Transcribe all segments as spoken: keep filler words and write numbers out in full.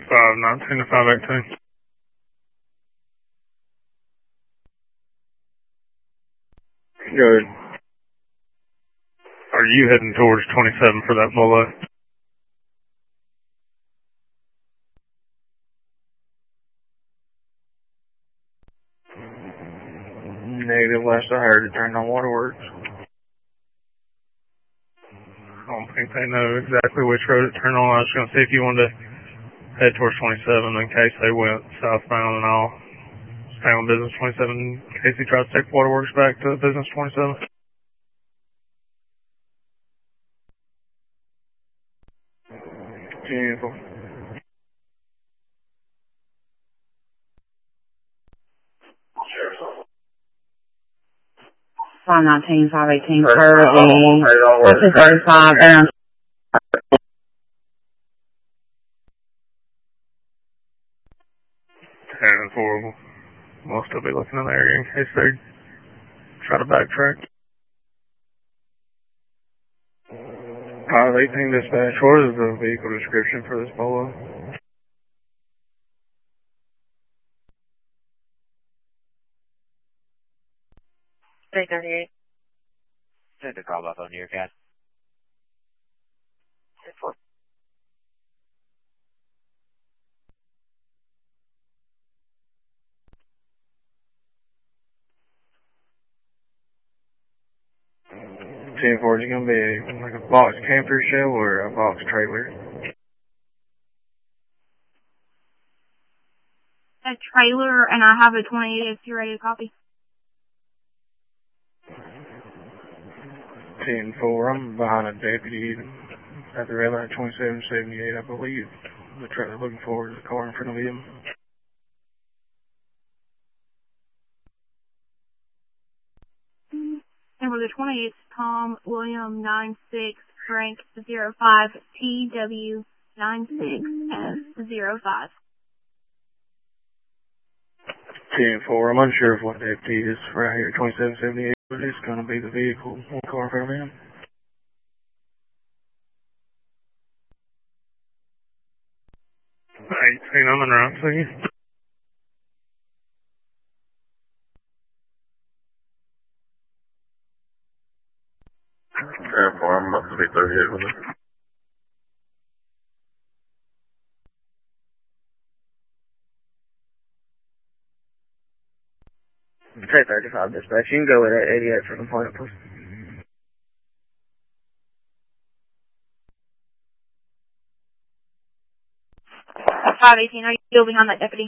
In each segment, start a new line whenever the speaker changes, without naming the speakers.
five nineteen to five eighteen.
Good.
Are you heading towards twenty-seven for that bolo?
Negative, last I heard, it turned on waterworks.
I don't think they know exactly which road it turned on. I was going to see if you wanted to head towards twenty-seven in case they went southbound, and I'll stay on business twenty-seven in case he tries to take waterworks back to business twenty-seven.
Beautiful.
five nineteen, five eighteen, currently, that's thirty-five, and
ten and four will still be looking in the area in case they try to backtrack.
five eighteen dispatch, what is the vehicle description for this bolo?
three thirty-eight.
Send a call back on your cat.
ten four, is it going to be like a box camper shell or a box trailer?
A trailer, and I have a twenty-eight if you're ready to copy.
ten four, I'm behind a deputy at the red light, twenty-seven seventy-eight, I believe. The trailer looking forward to the car in front of him.
And for the twenty-eight, Tom William nine six Frank zero five T W nine six S zero five.
ten four, I'm unsure of what deputy is right here at twenty-seven seventy-eight, but it's going to be the vehicle, one car in front of him.
eighteen, I'm in route to you.
ten four, I'm about to be thirty-eight with it.
Say thirty-five dispatch, you can go with that eighty-eight for complaint, please.
five eighteen, are you still behind that deputy?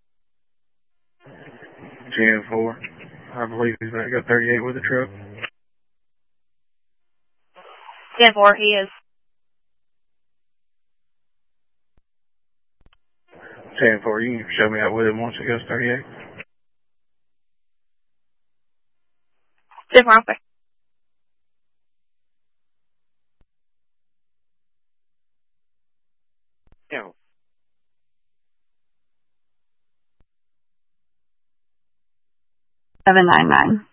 ten four, I believe he's about to go thirty-eight with the truck.
ten four, he is.
ten four, you can show me out with him once it goes thirty-eight.
ten four, okay.
No.
seven nine nine.